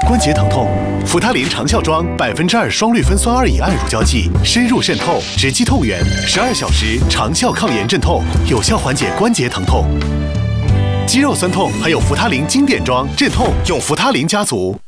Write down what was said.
关节疼痛，扶他林长效庄2%双氯芬酸2乙胺乳胶剂，深入渗透，直击痛源，12小时长效抗炎镇痛，有效缓解关节疼痛。肌肉酸痛还有扶他林经典装镇痛，用扶他林家族。